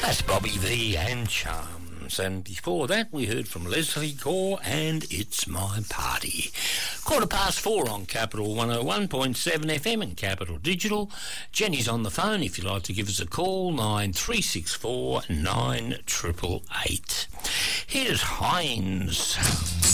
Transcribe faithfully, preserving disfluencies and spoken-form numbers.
That's Bobby V and Charms. And before that, we heard from Leslie Gore and It's My Party. Quarter past four on Capital one oh one point seven F M and Capital Digital. Jenny's on the phone if you'd like to give us a call, nine three six four nine eight eight eight. Here's Heinz.